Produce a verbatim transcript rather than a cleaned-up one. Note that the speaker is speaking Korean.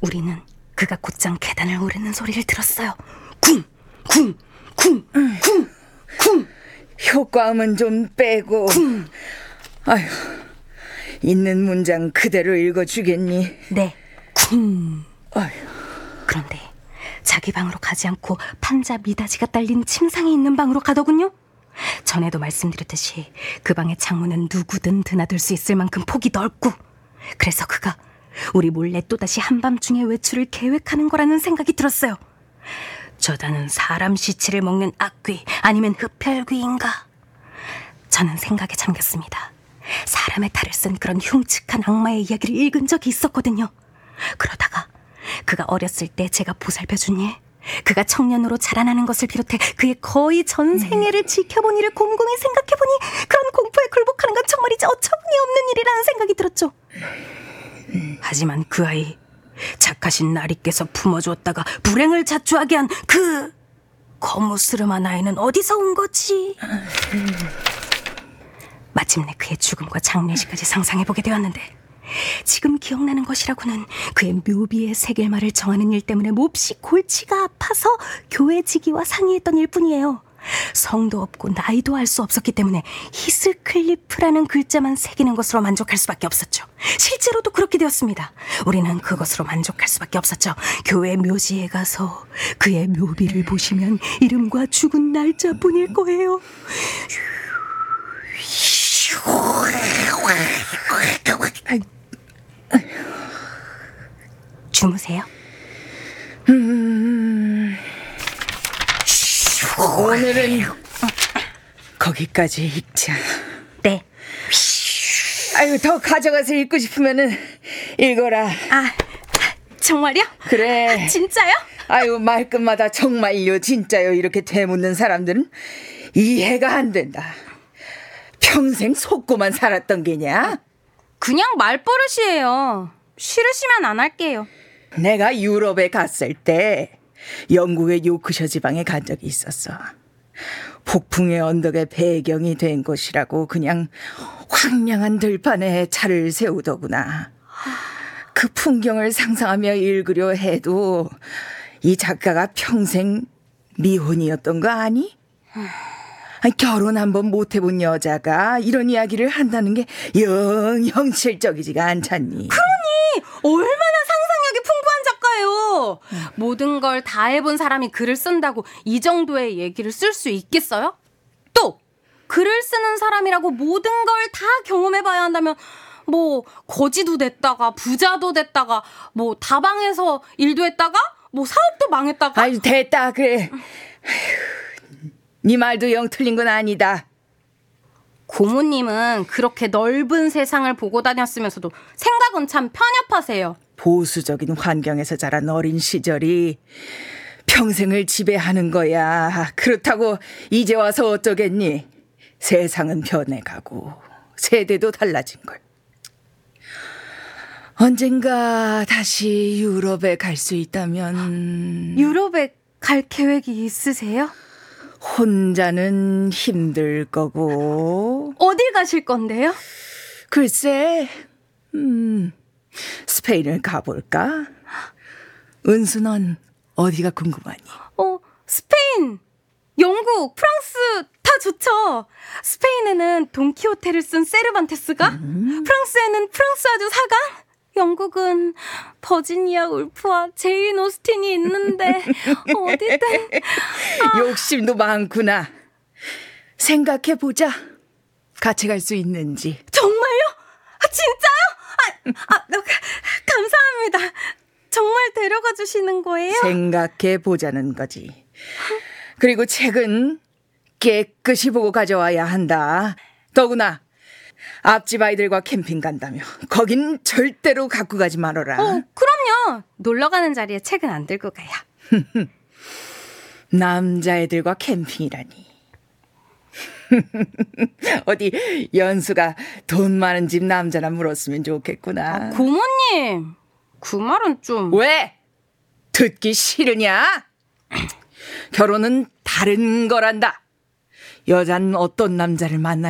우리는 그가 곧장 계단을 오르는 소리를 들었어요. 쿵! 쿵! 쿵! 쿵! 쿵! 효과음은 좀 빼고. 쿵! 아휴, 있는 문장 그대로 읽어주겠니? 네. 쿵! 아휴. 그런데 자기 방으로 가지 않고 판자 미닫이가 딸린 침상에 있는 방으로 가더군요. 전에도 말씀드렸듯이 그 방의 창문은 누구든 드나들 수 있을 만큼 폭이 넓고, 그래서 그가 우리 몰래 또다시 한밤중에 외출을 계획하는 거라는 생각이 들었어요. 저다는 사람 시체를 먹는 악귀 아니면 흡혈귀인가? 저는 생각에 잠겼습니다. 사람의 탈을 쓴 그런 흉측한 악마의 이야기를 읽은 적이 있었거든요. 그러다가 그가 어렸을 때 제가 보살펴준 일, 그가 청년으로 자라나는 것을 비롯해 그의 거의 전 생애를 지켜본 일을 곰곰이 생각해보니 그런 공포에 굴복하는 건 정말이지 어처구니 없는 일이라는 생각이 들었죠. 하지만 그 아이, 착하신 나리께서 품어주었다가 불행을 자초하게 한 그 거무스름한 아이는 어디서 온 거지? 마침내 그의 죽음과 장례식까지 상상해보게 되었는데, 지금 기억나는 것이라고는 그의 묘비에 새길 말을 정하는 일 때문에 몹시 골치가 아파서 교회지기와 상의했던 일뿐이에요. 성도 없고 나이도 알 수 없었기 때문에 히스클리프라는 글자만 새기는 것으로 만족할 수밖에 없었죠. 실제로도 그렇게 되었습니다. 우리는 그것으로 만족할 수밖에 없었죠. 교회 묘지에 가서 그의 묘비를 보시면 이름과 죽은 날짜뿐일 거예요. 주무세요. 음... 오늘은 거기까지 읽자. 네. 아유, 더 가져가서 읽고 싶으면은 읽어라. 아, 정말요? 그래. 진짜요? 아유, 말끝마다 정말요, 진짜요 이렇게 되묻는 사람들은 이해가 안 된다. 평생 속고만 살았던 게냐? 그냥 말버릇이에요. 싫으시면 안 할게요. 내가 유럽에 갔을 때 영국의 요크셔 지방에 간 적이 있었어. 폭풍의 언덕의 배경이 된 곳이라고 그냥 황량한 들판에 차를 세우더구나. 그 풍경을 상상하며 읽으려 해도 이 작가가 평생 미혼이었던 거 아니? 아니, 결혼 한번 못 해본 여자가 이런 이야기를 한다는 게 영 현실적이지가 않잖니. 그러니 얼마나 상상력이 풍부한 작가예요. 음. 모든 걸 다 해본 사람이 글을 쓴다고 이 정도의 얘기를 쓸 수 있겠어요? 또 글을 쓰는 사람이라고 모든 걸 다 경험해봐야 한다면 뭐 거지도 됐다가 부자도 됐다가 뭐 다방에서 일도 했다가 뭐 사업도 망했다가. 아유, 됐다 그래. 네 말도 영 틀린 건 아니다. 고모님은 그렇게 넓은 세상을 보고 다녔으면서도 생각은 참 편협하세요. 보수적인 환경에서 자란 어린 시절이 평생을 지배하는 거야. 그렇다고 이제 와서 어쩌겠니? 세상은 변해가고 세대도 달라진 걸. 언젠가 다시 유럽에 갈 수 있다면. 유럽에 갈 계획이 있으세요? 혼자는 힘들 거고. 어딜 가실 건데요? 글쎄, 음, 스페인을 가볼까? 은수, 넌 어디가 궁금하니? 어, 스페인, 영국, 프랑스 다 좋죠. 스페인에는 돈키호테를 쓴 세르반테스가, 음. 프랑스에는 프랑스 아주 사가, 영국은 버지니아 울프와 제인 오스틴이 있는데 어디든. 아. 욕심도 많구나. 생각해보자. 같이 갈 수 있는지. 정말요? 아, 진짜요? 아, 아, 감사합니다. 정말 데려가 주시는 거예요? 생각해보자는 거지. 그리고 책은 깨끗이 보고 가져와야 한다. 더구나 앞집 아이들과 캠핑 간다며 거긴 절대로 갖고 가지 말아라. 어, 그럼요. 놀러 가는 자리에 책은 안 들고 가요. 남자애들과 캠핑이라니. 어디 연수가 돈 많은 집 남자나 물었으면 좋겠구나. 아, 고모님, 그 말은 좀. 왜? 듣기 싫으냐? 결혼은 다른 거란다. 여자는 어떤 남자를 만나